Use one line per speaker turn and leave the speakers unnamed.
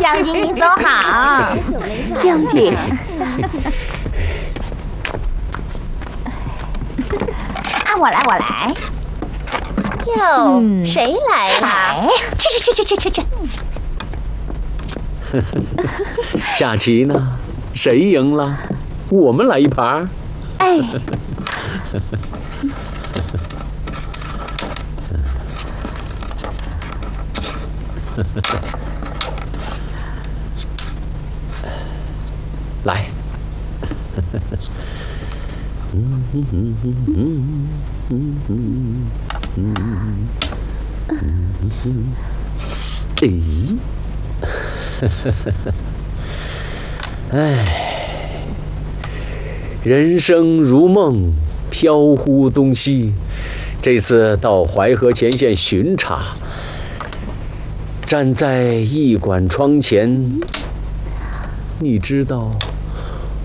将军您走好。
将军。
啊，我来。哟，谁来了？去！
下棋呢？谁赢了？我们来一盘。
哎。
来。哎，人生如梦，飘忽东西。这次到淮河前线巡查，站在驿馆窗前，你知道